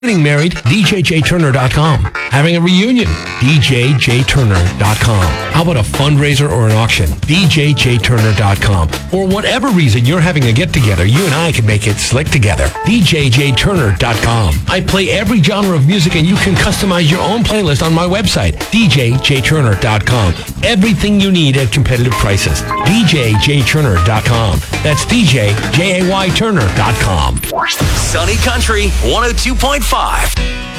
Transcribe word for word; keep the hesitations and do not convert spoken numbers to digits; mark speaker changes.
Speaker 1: Getting married, D J J Turner dot com. Having a reunion, D J J Turner dot com. How about a fundraiser or an auction? D J J Turner dot com. For whatever reason you're having a get-together, you and I can make it slick together. D J J Turner dot com. I play every genre of music and you can customize your own playlist on my website, D J J Turner dot com. Everything you need at competitive prices. D J J Turner dot com. That's D J J A Y Turner dot com.
Speaker 2: Sunny Country one oh two point five.